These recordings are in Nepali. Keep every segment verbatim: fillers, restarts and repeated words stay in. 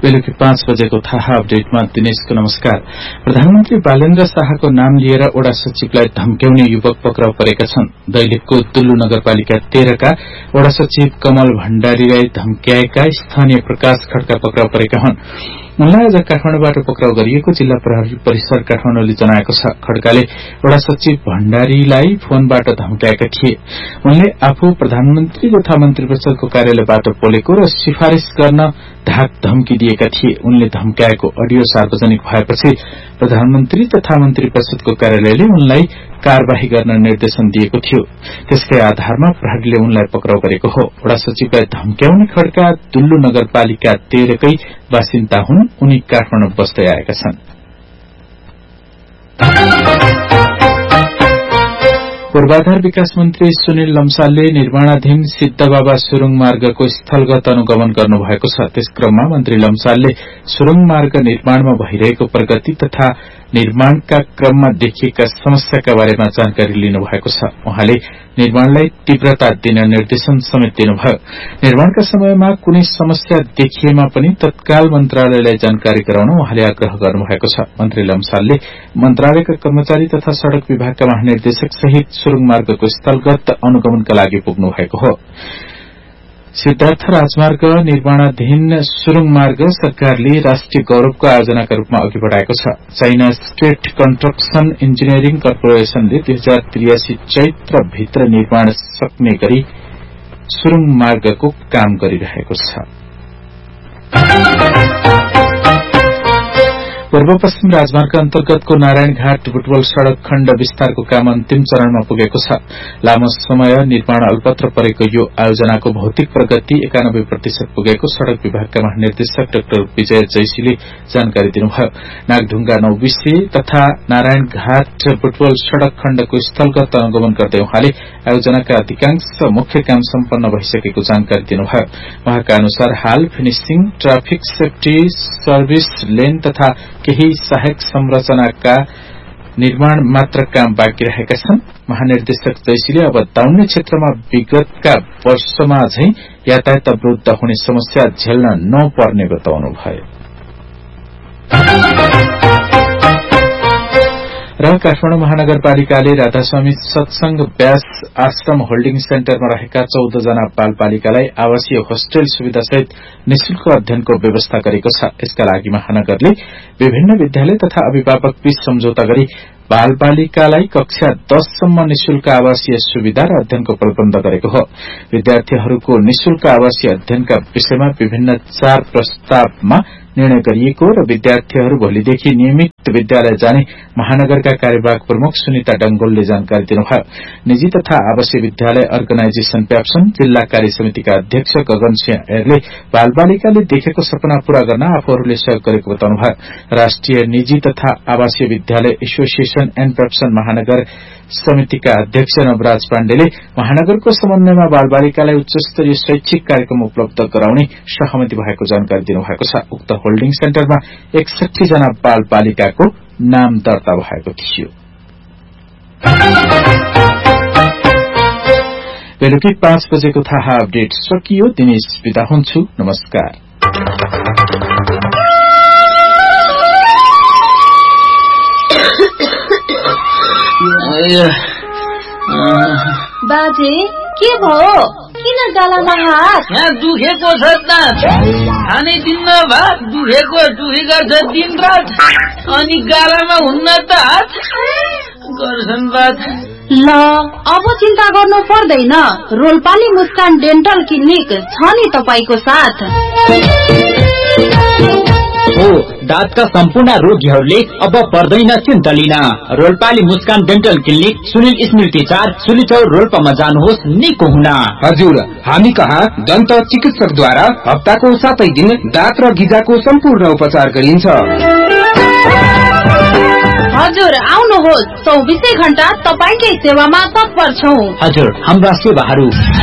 बेलुकी पाँच बजेको थाहा अपडेटमा दिनेशको नमस्कार। प्रधानमन्त्री बालेन्द्र शाहको नाम लिएर वडा सचिवलाई धम्क्याउने युवक पक्राउ परेका छन्। दैलेखको तुल्लु नगरपालिका तेह्रका वडा सचिव कमल भण्डारीलाई धम्क्याएका स्थानीय प्रकाश खड्का पक्राउ परेका हुन्। उनलाई आज काठमाडौँबाट पक्राउ गरिएको जिल्ला प्रहरी परिसर काठमाडौँले जनाएको छ। खड्काले वडा सचिव भण्डारीलाई फोनबाट धम्क्याएका थिए। उनले आफू प्रधानमन्त्री तथा मन्त्री परिषदको कार्यालयबाट बोलेको र सिफारिश गर्न धाक धम्की दिएका थिए। उनले धम्क्याएको अडियो सार्वजनिक भएपछि प्रधानमन्त्री तथा मन्त्री परिषदको कार्यालयले उनलाई कार्यवाही गर्न निर्देशन दिएको थियो। त्यसकै आधारमा प्रहरीले उनलाई पक्राउ गरेको हो। वडा सचिवलाई धम्क्याउने खड्का तुल्लु नगरपालिका तेह्रकै बासिन्दा हुन्। उनी काठमाडौँ बस्दै आएका छन्। पूर्वाधार विकास मन्त्री सुनिल लम्सालले निर्माणाधीन सिद्धबाबा सुरुङ मार्गको स्थलगत अनुगमन गर्नुभएको छ। त्यस क्रममा मन्त्री लम्सालले सुरुङ मार्ग निर्माणमा भइरहेको प्रगति तथा निर्माणका क्रममा देखिएका समस्याका बारेमा जानकारी लिनुभएको छ। उहाँले निर्माणलाई तीव्रता दिन निर्देशन समेत दिनुभयो। निर्माणका समयमा कुनै समस्या देखिएमा पनि तत्काल मन्त्रालयलाई जानकारी गराउन उहाँले आग्रह गर्नुभएको छ। मन्त्री लम्सालले मन्त्रालयका कर्मचारी तथा सड़क विभागका महानिर्देशक सहित सुरुङ मार्गको स्थलगत अनुगमनका लागि पुग्नु भएको हो। सिद्धार्थ राजमार्ग निर्माणाधीन सुरुङ मार्ग सरकारले राष्ट्रिय गौरवको आयोजनाका रूपमा अघि बढ़ाएको छ। चाइना स्टेट कन्स्ट्रक्सन इन्जिनियरिङ कर्पोरेशनले दुई हजार त्रियासी चैत्र भित्र निर्माण सक्ने गरी सुरुङ मार्गको काम गरिरहेको छ। पूर्व पश्चिम राजमार्ग अन्तर्गतको नारायणघाट बुटवल सड़क खण्ड विस्तारको काम अन्तिम चरणमा पुगेको छ। लामो समय निर्माण अल्पत्र परेको यो आयोजनाको भौतिक प्रगति एकानब्बे प्रतिशत पुगेको सड़क विभागका महानिर्देशक डाक्टर विजय जैसीले जानकारी दिनुभयो। नागढुंगा नौबिसे तथा नारायणघाट बुटवल सड़क खण्डको स्थलगत अनुगमन गर्दै उहाँले आयोजनाका अधिकांश मुख्य काम सम्पन्न भइसकेको जानकारी दिनुभयो। उहाँका अनुसार हाल finishing, traffic safety, service lane तथा केही सहायक संरचनाका निर्माण मात्र काम बाँकी रहेका छन्। महानिर्देशक जैसीले अब दाउन्ने क्षेत्रमा विगतका वर्षमा झैं यातायात अवरुद्ध हुने समस्या झेल्न नपर्ने बताउनुभयो। र काठमाडौँ महानगरपालिकाले राधास्वामी सत्संग व्यास आश्रम होल्डिङ सेन्टरमा रहेका चौध जना बालबालिकालाई आवासीय होस्टेल सुविधासहित निशुल्क अध्ययनको व्यवस्था गरेको छ। यसका लागि महानगरले विभिन्न विद्यालय तथा अभिभावक बीच सम्झौता गरी बालबालिकालाई कक्षा दससम्म निशुल्क आवासीय सुविधा र अध्ययनको प्रबन्ध गरेको हो। विद्यार्थीहरूको निशुल्क आवासीय अध्ययनका विषयमा विभिन्न चार प्रस्तावमा निर्णय गरिएको र विद्यार्थीहरू भोलिदेखि नियमित विद्यालय जाने महानगरका कार्यवाहक प्रमुख सुनिता डंगोलले जानकारी दिनुभयो। निजी तथा आवासीय विद्यालय अर्गनाइजेशन प्याप्सन जिल्ला कार्य समितिका अध्यक्ष गगन सिंह एरले बालबालिकाले देखेको सपना पूरा गर्न आफूहरूले सहयोग गरेको बताउनुभयो। राष्ट्रिय निजी तथा आवासीय विद्यालय एसोसिएशन एण्ड प्याप्सन महानगर समितिका अध्यक्ष नवराज पाण्डेले महानगरको समन्वयमा बालबालिकालाई उच्चस्तरीय शैक्षिक कार्यक्रम उपलब्ध गराउने सहमति भएको जानकारी दिनुभएको छ। उक्त होल्डिङ सेन्टरमा एकसठी जना बालबालिकाको नाम दर्ता भएको थियो। बेलुकी पाँच बजेको थाहा अपडेट सकियो। दिनेश बिदा हुन्छु। नमस्कार। बाजे के भयो? किन गालामा हात? यहाँ दुखेको छ त, खानै दिन्न भात दुखेको दुखी गर्छ दिन रात, अनि गालामा हुन्न त हात गर्छन् बात। ल अब चिन्ता गर्नु पर्दैन। रोल्पाली मुस्कान डेन्टल क्लिनिक छ नि तपाईको साथ। हो दाँतका सम्पूर्ण रोगीहरूले अब पर्दैन चिन्ता लिन। रोल्पाली मुस्कान डेन्टल क्लिनिक सुनिल स्मृति चार सुलिचौर रोल्पामा जानुहोस् निको हुन। हजुर, हामी कहाँ दन्त चिकित्सकद्वारा हप्ताको सातै दिन दाँत र गिजाको सम्पूर्ण उपचार गरिन्छ। हजुर आउनुहोस्, चौबिसै घण्टा तपाईकै सेवामा तत्पर छौं। हजुर, हाम्रा सेवाहरू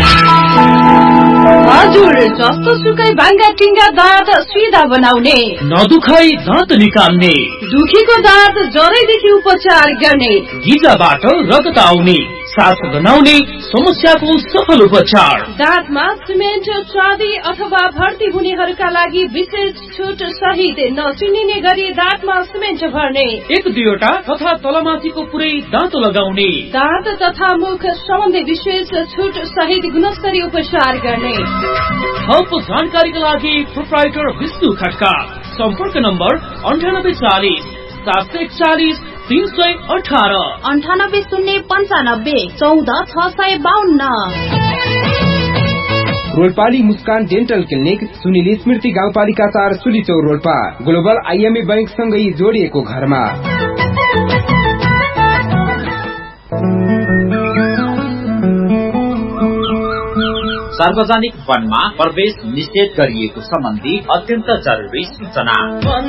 हजुर जस्तो सुकै भाङ्गा टिङ्गा दाँत सिधा बनाउने, नदुखाई दाँत निकाल्ने, दुखीको दाँत जरैदेखि उपचार गर्ने, गिजाबाट रगत आउने, सास गनाउने समस्याको सफल उपचार। दाँतमा सिमेन्ट चाँदी अथवा भर्ती हुनेहरूका लागि विशेष छुट सहित नचिनिने गरी दाँतमा सिमेन्ट भर्ने, एक दुईवटा तथा तलमाथिको पुरै दाँतो लगाउने, दाँत तथा मुख सम्बन्धी विशेष छुट सहित गुणस्तरीय उपचार गर्ने। थप जानकारीका लागि प्रोप्राइटर विष्णु खड्का। सम्पर्क नम्बर अन्ठानब्बे चालिस सात सय एकचालिस तीन सय अठारह अन्ठानब्बे शून्य पन्चानब्बे चौध छ सय बाहन्न। रोल्पाली मुस्कान डेन्टल क्लिनिक सुनिल स्मृति गाउँपालिका चार सुलीचौर रोल्पा ग्लोबल आइएमए बैंक सँगै जोडिएको घरमा। सार्वजनिक वनमा प्रवेश निषेध गरिएको सम्बन्धी अत्यन्त जरुरी सूचना।